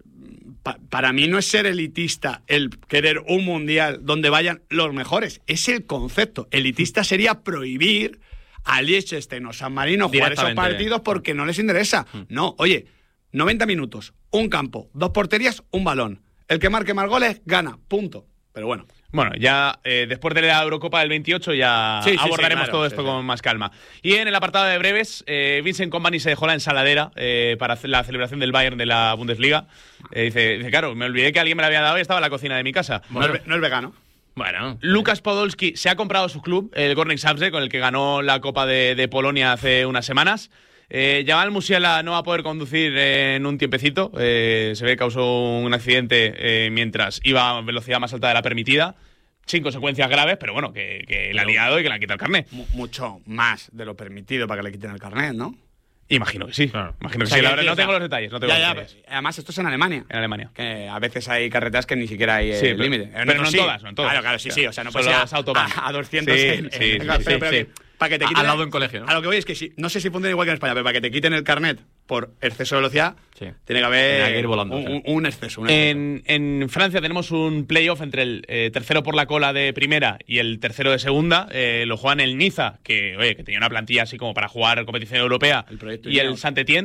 para mí no es ser elitista el querer un Mundial donde vayan los mejores. Es el concepto. Elitista sería prohibir a Liechtenstein o San Marino jugar esos Directamente. partidos porque no les interesa. No, oye, 90 minutos, un campo, 2 porterías, un balón. El que marque más goles gana, punto. Pero bueno. Bueno, ya después de la Eurocopa del 28 ya Sí, sí, abordaremos sí, claro, todo esto sí, con más calma. Y en el apartado de breves, Vincent Kompany se dejó la ensaladera para hacer la celebración del Bayern de la Bundesliga. Dice, claro, me olvidé que alguien me la había dado y estaba en la cocina de mi casa. No es vegano. Bueno. Lucas Podolski se ha comprado su club, el Górnik Zabrze, con el que ganó la Copa de Polonia hace unas semanas. Jamal Musiala no va a poder conducir en un tiempecito. Se ve que causó un accidente mientras iba a velocidad más alta de la permitida. Sin consecuencias graves, pero bueno, que la ha liado y que le han quitado el carnet. Mucho más de lo permitido para que le quiten el carnet, ¿no? Imagino que sí. Claro. Imagino que O sea, sí. La que- verdad, no o sea, tengo los detalles. No tengo los Ya, detalles. además esto es en Alemania. En Alemania. Que a veces hay carreteras que ni siquiera hay Sí, pero- límite. pero no en sí. todas, no en todas. Claro, sí, o sea, no Solo puedes ir las autobahn. a 200 Sí, en- sí, claro, sí, pero sí. que para que te quiten Al lado de un colegio, ¿no? A lo que voy es que no sé si funciona igual que en España, pero para que te quiten el carnet por exceso de velocidad, Sí. tiene que haber Tiene que ir volando, un exceso. En Francia tenemos un playoff entre el tercero por la cola de primera y el tercero de segunda. Lo juegan el Niza, que tenía una plantilla así como para jugar competición europea, El proyecto y el Ineos. Saint-Étienne.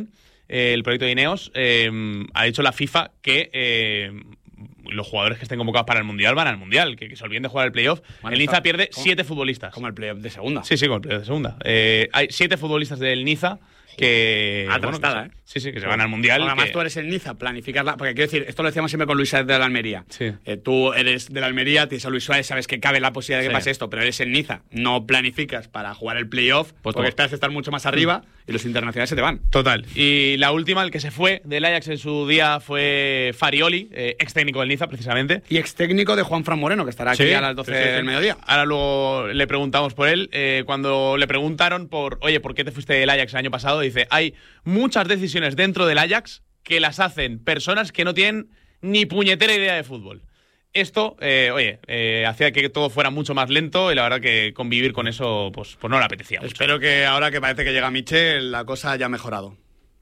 el proyecto de Ineos, ha dicho la FIFA que los jugadores que estén convocados para el Mundial van al Mundial, que se olviden de jugar el playoff. El Niza pierde 7 futbolistas. Como el playoff de segunda. Sí, como el playoff de segunda. Hay 7 futbolistas del Niza que... Atrastada, que se van al Mundial. Además, tú eres el Niza, planificarla. Porque quiero decir, esto lo decíamos siempre con Luis Suárez de la Almería. Sí. Tú eres de la Almería, tienes a Luis Suárez, sabes que cabe la posibilidad de que pase esto, pero eres el Niza. No planificas para jugar el playoff, porque esperas estar mucho más arriba y los internacionales se te van. Total. Y la última, el que se fue del Ajax en su día fue Farioli, ex técnico del Niza, precisamente. Y ex técnico de Juan Fran Moreno, que estará aquí a las 12 del mediodía. Ahora luego le preguntamos por él. Cuando le preguntaron ¿por qué te fuiste del Ajax el año pasado? Dice, hay muchas decisiones dentro del Ajax que las hacen personas que no tienen ni puñetera idea de fútbol. Esto, hacía que todo fuera mucho más lento y la verdad que convivir con eso pues no le apetecía mucho. Espero que ahora que parece que llega Michel, la cosa haya mejorado.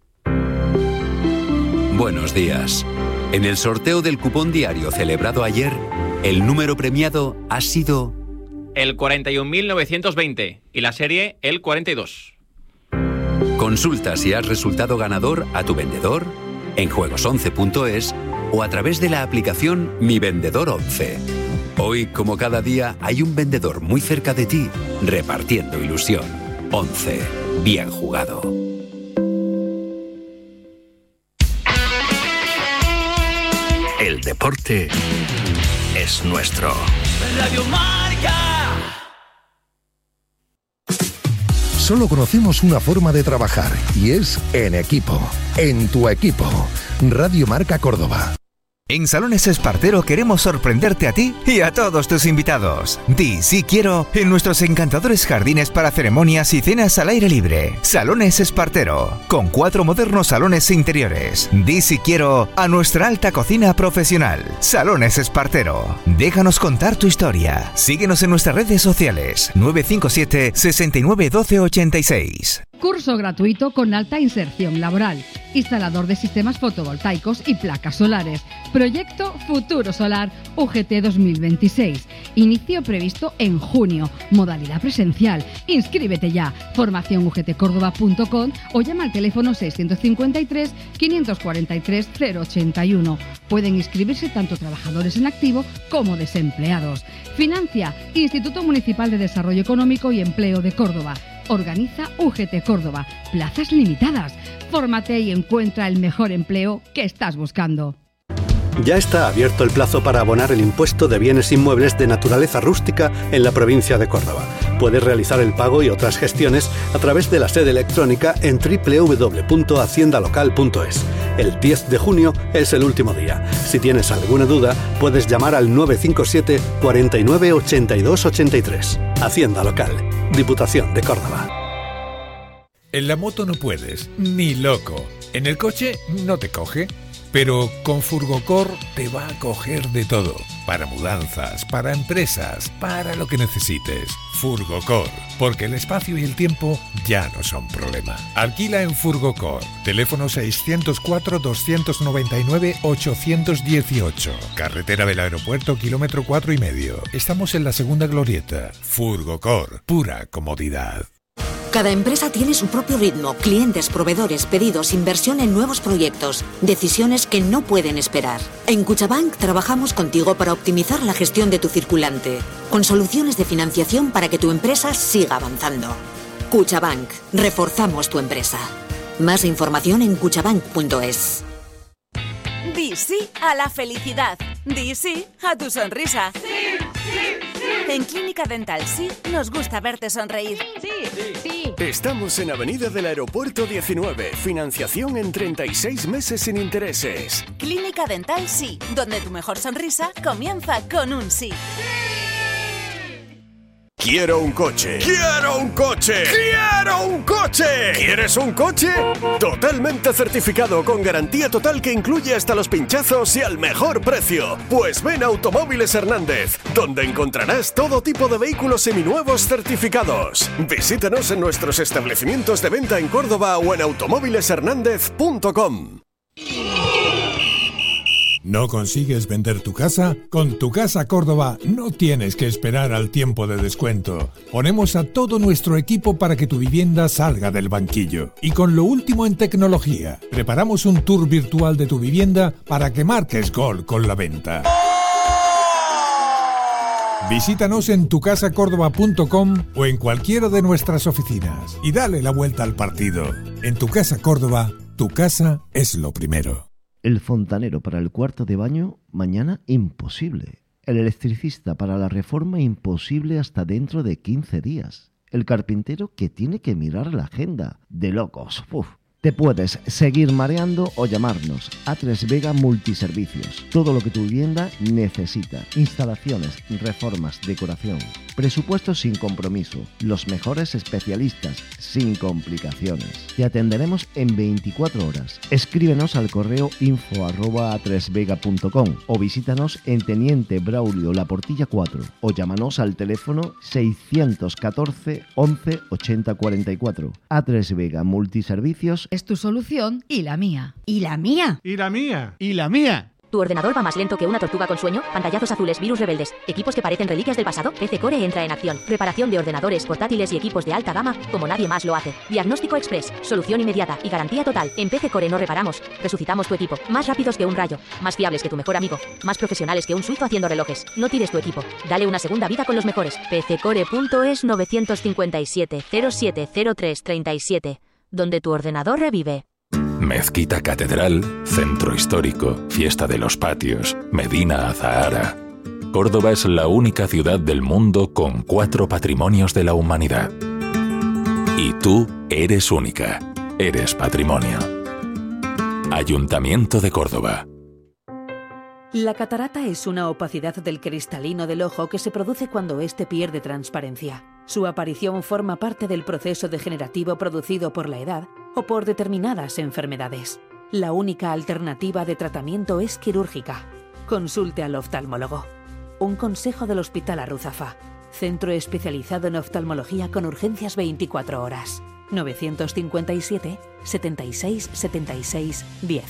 Buenos días. En el sorteo del cupón diario celebrado ayer, el número premiado ha sido... el 41.920 y la serie el 42. Consulta si has resultado ganador a tu vendedor, en juegos11.es o a través de la aplicación Mi Vendedor 11. Hoy, como cada día, hay un vendedor muy cerca de ti, repartiendo ilusión. 11. Bien jugado. El deporte es nuestro. Radio Marca. Solo conocemos una forma de trabajar y es en equipo. En tu equipo. Radio Marca Córdoba. En Salones Espartero queremos sorprenderte a ti y a todos tus invitados. Di sí quiero en nuestros encantadores jardines para ceremonias y cenas al aire libre. Salones Espartero, con 4 modernos salones interiores. Di sí quiero a nuestra alta cocina profesional. Salones Espartero. Déjanos contar tu historia. Síguenos en nuestras redes sociales. 957 69 12 86. Curso gratuito con alta inserción laboral. Instalador de sistemas fotovoltaicos y placas solares. Proyecto Futuro Solar UGT 2026. Inicio previsto en junio. Modalidad presencial. Inscríbete ya. Formación ugtcordoba.com o llama al teléfono 653 543 081. Pueden inscribirse tanto trabajadores en activo como desempleados. Financia Instituto Municipal de Desarrollo Económico y Empleo de Córdoba. Organiza UGT Córdoba. Plazas limitadas. Fórmate y encuentra el mejor empleo que estás buscando. Ya está abierto el plazo para abonar el impuesto de bienes inmuebles de naturaleza rústica en la provincia de Córdoba. Puedes realizar el pago y otras gestiones a través de la sede electrónica en www.haciendalocal.es. El 10 de junio es el último día. Si tienes alguna duda, puedes llamar al 957 49 82 83. Hacienda Local, Diputación de Córdoba. En la moto no puedes, ni loco. En el coche no te coge. Pero con Furgocor te va a coger de todo. Para mudanzas, para empresas, para lo que necesites. Furgocor, porque el espacio y el tiempo ya no son problema. Alquila en Furgocor. Teléfono 604-299-818. Carretera del Aeropuerto, kilómetro 4,5. Estamos en la segunda glorieta. Furgocor, pura comodidad. Cada empresa tiene su propio ritmo, clientes, proveedores, pedidos, inversión en nuevos proyectos, decisiones que no pueden esperar. En Cuchabank trabajamos contigo para optimizar la gestión de tu circulante, con soluciones de financiación para que tu empresa siga avanzando. Cuchabank, reforzamos tu empresa. Más información en cuchabank.es. Di sí a la felicidad. Di sí a tu sonrisa. Sí, sí, sí. En Clínica Dental Sí nos gusta verte sonreír. Sí, sí. Estamos en Avenida del Aeropuerto 19. Financiación en 36 meses sin intereses. Clínica Dental Sí, donde tu mejor sonrisa comienza con un sí. Quiero un coche. ¡Quiero un coche! ¡Quiero un coche! ¿Quieres un coche? Totalmente certificado, con garantía total que incluye hasta los pinchazos y al mejor precio. Pues ven a Automóviles Hernández, donde encontrarás todo tipo de vehículos seminuevos certificados. Visítanos en nuestros establecimientos de venta en Córdoba o en automóvileshernandez.com. ¿No consigues vender tu casa? Con Tu Casa Córdoba no tienes que esperar al tiempo de descuento. Ponemos a todo nuestro equipo para que tu vivienda salga del banquillo. Y con lo último en tecnología, preparamos un tour virtual de tu vivienda para que marques gol con la venta. Visítanos en tucasacordoba.com o en cualquiera de nuestras oficinas y dale la vuelta al partido. En Tu Casa Córdoba, tu casa es lo primero. El fontanero para el cuarto de baño, mañana imposible. El electricista para la reforma, imposible hasta dentro de 15 días. El carpintero que tiene que mirar la agenda. De locos. Uf. Te puedes seguir mareando o llamarnos. A3 Vega Multiservicios. Todo lo que tu vivienda necesita. Instalaciones, reformas, decoración. Presupuestos sin compromiso. Los mejores especialistas, sin complicaciones. Te atenderemos en 24 horas. Escríbenos al correo info@a3vega.com o visítanos en Teniente Braulio Laportilla 4 o llámanos al teléfono 614 11 80 44. A3 Vega Multiservicios es tu solución y la mía. ¿Y la mía? ¿Y la mía? ¿Y la mía? ¿Tu ordenador va más lento que una tortuga con sueño? Pantallazos azules, virus rebeldes, equipos que parecen reliquias del pasado. PC Core entra en acción. Reparación de ordenadores, portátiles y equipos de alta gama como nadie más lo hace. Diagnóstico express, solución inmediata y garantía total. En PC Core no reparamos, resucitamos tu equipo. Más rápidos que un rayo, más fiables que tu mejor amigo, más profesionales que un suizo haciendo relojes. No tires tu equipo, dale una segunda vida con los mejores. pccore.es 957 0703 37, donde tu ordenador revive. Mezquita Catedral, Centro Histórico, Fiesta de los Patios, Medina Azahara. Córdoba es la única ciudad del mundo con 4 patrimonios de la humanidad. Y tú eres única, eres patrimonio. Ayuntamiento de Córdoba. La catarata es una opacidad del cristalino del ojo que se produce cuando éste pierde transparencia. Su aparición forma parte del proceso degenerativo producido por la edad o por determinadas enfermedades. La única alternativa de tratamiento es quirúrgica. Consulte al oftalmólogo. Un consejo del Hospital Arruzafa, centro especializado en oftalmología con urgencias 24 horas. 957 76 76 10.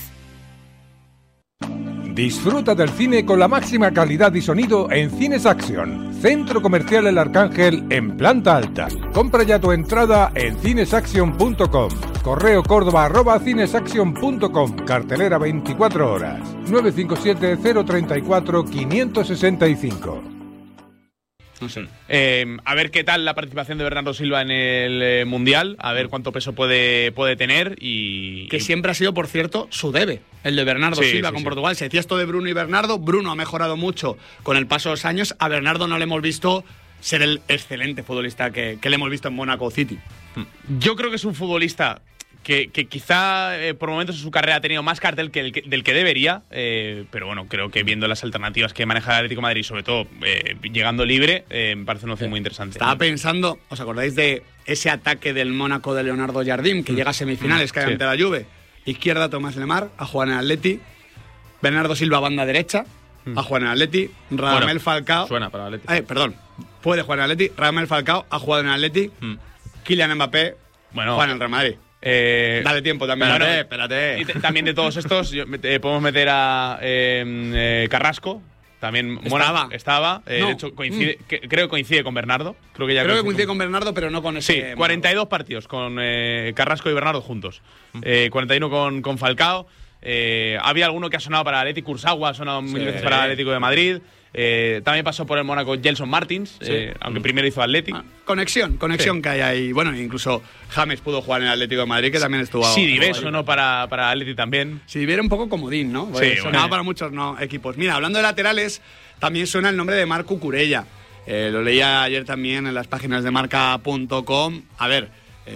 Disfruta del cine con la máxima calidad y sonido en Cines Action, Centro Comercial El Arcángel en planta alta. Compra ya tu entrada en cinesaction.com. Correo Córdoba@cinesaction.com. Cartelera 24 horas. 957 034 565. No sé. A ver qué tal la participación de Bernardo Silva en el Mundial, a ver cuánto peso puede tener y... Que siempre ha sido, por cierto, su debe, el de Bernardo Silva con Portugal. Se decía esto de Bruno y Bernardo. Bruno ha mejorado mucho con el paso de los años. A Bernardo no le hemos visto ser el excelente futbolista que le hemos visto en Monaco City. Yo creo que es un futbolista que quizá por momentos en su carrera ha tenido más cartel del que debería, pero bueno, creo que viendo las alternativas que maneja el Atlético de Madrid, sobre todo llegando libre, me parece una opción muy interesante. Estaba pensando, ¿os acordáis de ese ataque del Mónaco de Leonardo Jardim, que llega a semifinales, cae ante la Juve? Izquierda, Tomás Lemar, a jugar en el Atleti. Bernardo Silva, banda derecha, a jugar en el Atleti. Radamel Falcao. Suena para el Atleti. Perdón, puede jugar en el Atleti. Radamel Falcao ha jugado en el Atleti. Kylian Mbappé juega en el Real Madrid. Dale tiempo también. Espérate. Y también de todos estos, podemos meter a Carrasco. También estaba. No. De hecho, creo que coincide con Bernardo. Creo que coincide con Bernardo, pero no con ese. Sí, 42 partidos con Carrasco y Bernardo juntos. 41 con Falcao. Había alguno que ha sonado para el Athletic, Kurzawa ha sonado mil veces para el Atlético de Madrid. También pasó por el Mónaco Gelson Martins, aunque primero hizo Athletic. Conexión que hay ahí. Bueno, incluso James pudo jugar en el Atlético de Madrid, que también estuvo. Sí, Divé sonó para Athletic también. Sí, Divé era un poco comodín, ¿no? Pues sonaba para muchos equipos. Mira, hablando de laterales, también suena el nombre de Marc Cucurella. Lo leía ayer también en las páginas de marca.com. A ver,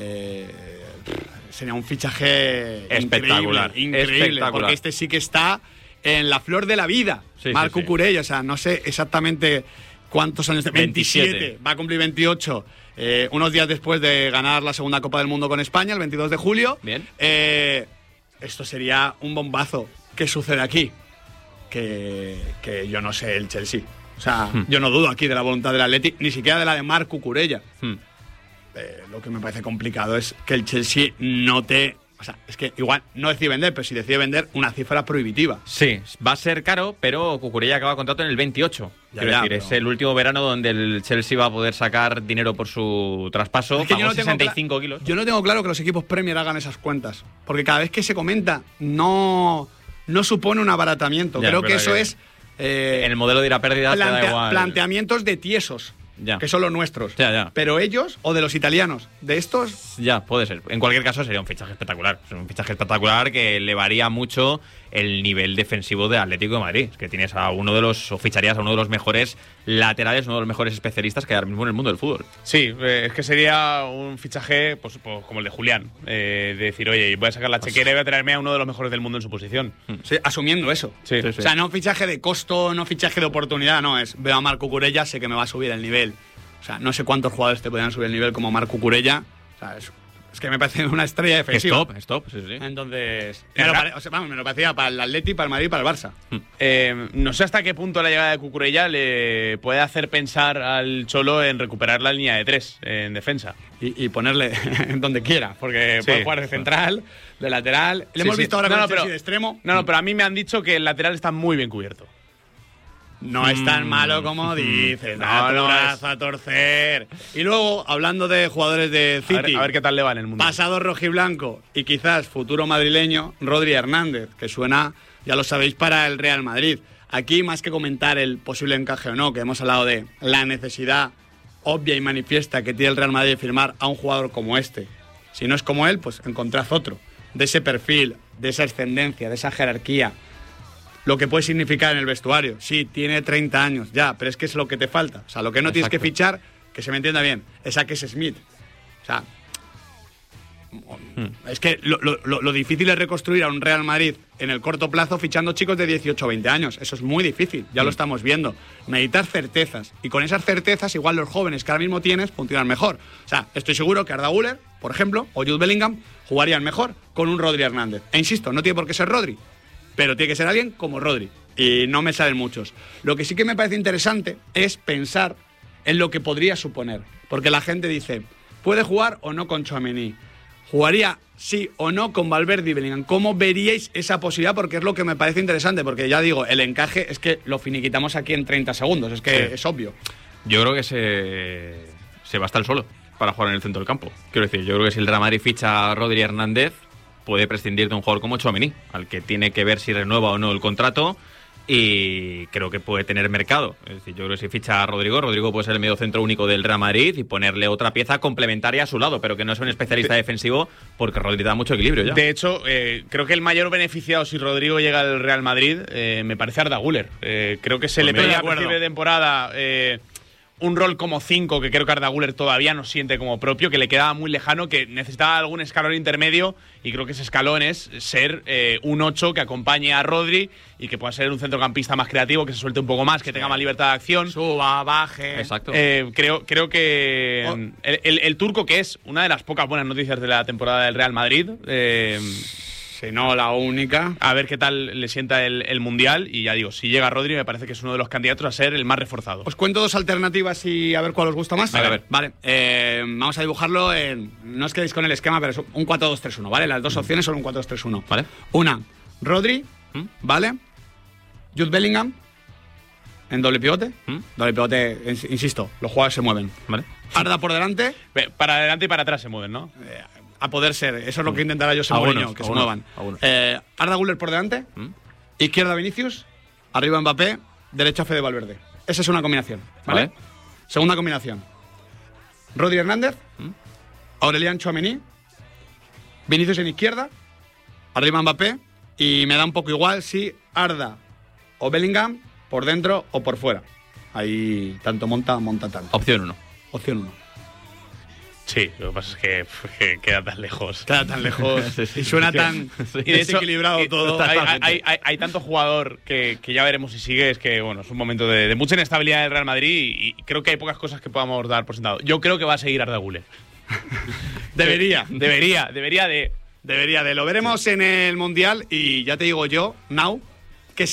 sería un fichaje espectacular. Increíble, porque este sí que está en la flor de la vida. Marc Cucurella, o sea, no sé exactamente cuántos años. 27. Va a cumplir 28. Unos días después de ganar la segunda Copa del Mundo con España, el 22 de julio. Bien. Esto sería un bombazo. ¿Qué sucede aquí? Que yo no sé el Chelsea. O sea, yo no dudo aquí de la voluntad del Atleti, ni siquiera de la de Marc Cucurella. Lo que me parece complicado es que el Chelsea no te O sea, es que igual no decide vender, pero si decide vender, una cifra prohibitiva. Sí, va a ser caro, pero Cucurella acaba contrato en el 28. Quiero decir, pero... es el último verano donde el Chelsea va a poder sacar dinero por su traspaso. Es que pagó 65 kilos. Yo no tengo claro que los equipos Premier hagan esas cuentas. Porque cada vez que se comenta, no supone un abaratamiento. Ya, creo que eso es... en el modelo de ir a pérdida te da igual. Planteamientos de tiesos. Ya. Que son los nuestros. Ya. Pero ellos, o de los italianos, de estos... Ya, puede ser. En cualquier caso sería un fichaje espectacular. Es un fichaje espectacular que elevaría mucho el nivel defensivo de Atlético de Madrid. Es que tienes a ficharías a uno de los mejores laterales, uno de los mejores especialistas que hay ahora mismo en el mundo del fútbol. Sí, es que sería un fichaje pues como el de Julián. De decir, oye, voy a sacar la chequera y voy a traerme a uno de los mejores del mundo en su posición. Sí, asumiendo eso. Sí. O sea, no fichaje de costo, no fichaje de oportunidad, no. Veo a Marc Cucurella, sé que me va a subir el nivel. O sea, no sé cuántos jugadores te podrían subir el nivel como Marc Cucurella. O sea, es que me parece una estrella defensiva. Es top, sí. Entonces, me lo parecía para el Atleti, para el Madrid y para el Barça. No sé hasta qué punto la llegada de Cucurella le puede hacer pensar al Cholo en recuperar la línea de 3 en defensa. Y ponerle donde quiera, porque puede jugar de central, de lateral. Le hemos visto ahora con el Chelsea de extremo. No, pero a mí me han dicho que el lateral está muy bien cubierto. No es tan malo como dices. No vas a torcer. Y luego, hablando de jugadores de City, a ver qué tal le va en el mundo. Pasado rojiblanco y quizás futuro madrileño, Rodri Hernández, que suena, ya lo sabéis, para el Real Madrid. Aquí, más que comentar el posible encaje o no, que hemos hablado de la necesidad obvia y manifiesta que tiene el Real Madrid de firmar a un jugador como este. Si no es como él, pues encontrad otro. De ese perfil, de esa ascendencia, de esa jerarquía. Lo que puede significar en el vestuario. Sí, tiene 30 años, ya, pero es que es lo que te falta. O sea, lo que no tienes que fichar, que se me entienda bien, es a Kees Smith. O sea, es que lo difícil es reconstruir a un Real Madrid en el corto plazo fichando chicos de 18 o 20 años. Eso es muy difícil, ya lo estamos viendo. Necesitas certezas. Y con esas certezas, igual los jóvenes que ahora mismo tienes funcionan mejor. O sea, estoy seguro que Arda Güler, por ejemplo, o Jude Bellingham jugarían mejor con un Rodri Hernández. E insisto, no tiene por qué ser Rodri, pero tiene que ser alguien como Rodri. Y no me salen muchos. Lo que sí que me parece interesante es pensar en lo que podría suponer. Porque la gente dice, ¿puede jugar o no con Tchouaméni? ¿Jugaría sí o no con Valverde y Bellingham? ¿Cómo veríais esa posibilidad? Porque es lo que me parece interesante. Porque ya digo, el encaje es que lo finiquitamos aquí en 30 segundos. Es que es obvio. Yo creo que se va a estar solo para jugar en el centro del campo. Quiero decir, yo creo que si el Real Madrid ficha a Rodri Hernández, puede prescindir de un jugador como Tchouaméni, al que tiene que ver si renueva o no el contrato, y creo que puede tener mercado. Es decir, yo creo que si ficha a Rodrigo puede ser el medio centro único del Real Madrid y ponerle otra pieza complementaria a su lado, pero que no es un especialista defensivo, porque Rodri da mucho equilibrio ya. De hecho, creo que el mayor beneficiado si Rodrigo llega al Real Madrid me parece Arda Güler. Creo que se le pide a principio de temporada un rol como 5 que creo que Arda Güler todavía no siente como propio, que le quedaba muy lejano, que necesitaba algún escalón intermedio, y creo que ese escalón es ser un 8 que acompañe a Rodri y que pueda ser un centrocampista más creativo, que se suelte un poco más, que tenga más libertad de acción. Suba, baje. Exacto. Creo que el turco, que es una de las pocas buenas noticias de la temporada del Real Madrid, si no la única, a ver qué tal le sienta el Mundial. Y ya digo, si llega Rodri, me parece que es uno de los candidatos a ser el más reforzado. Os cuento dos alternativas y a ver cuál os gusta más. A ver. Vale, vamos a dibujarlo en... No os quedéis con el esquema, pero es un 4-2-3-1, ¿vale? Las dos opciones son un 4-2-3-1. Vale. Una, Rodri, ¿vale? Jude Bellingham, en doble pivote. Doble pivote, insisto, los jugadores se mueven. Vale. Arda por delante. Para adelante y para atrás se mueven, ¿no? A poder ser, eso es lo que intentará José Mourinho, que se muevan. Arda Güler por delante, izquierda Vinicius, arriba Mbappé, derecha Fede Valverde. Esa es una combinación, ¿vale? Segunda combinación, Rodri Hernández, Aurelian Tchouaméni, Vinicius en izquierda, arriba Mbappé, y me da un poco igual si Arda o Bellingham por dentro o por fuera. Ahí tanto monta tanto. Opción 1. Opción 1. Sí, lo que pasa es que queda tan lejos. Queda tan lejos y suena tan desequilibrado todo. Hay tanto jugador que ya veremos si sigue. Es que, bueno, es un momento de mucha inestabilidad del Real Madrid y creo que hay pocas cosas que podamos dar por sentado. Yo creo que va a seguir Arda Güler. Debería. Lo veremos en el Mundial y ya te digo yo, now,